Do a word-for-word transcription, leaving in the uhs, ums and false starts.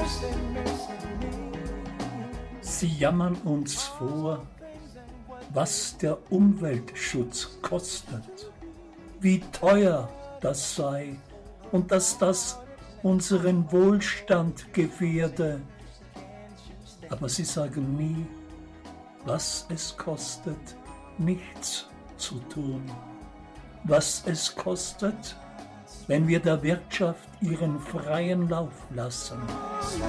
Sie jammern uns vor, was der Umweltschutz kostet, wie teuer das sei und dass das unseren Wohlstand gefährde. Aber sie sagen nie, was es kostet, nichts zu tun, was es kostet, wenn wir der Wirtschaft ihren freien Lauf lassen.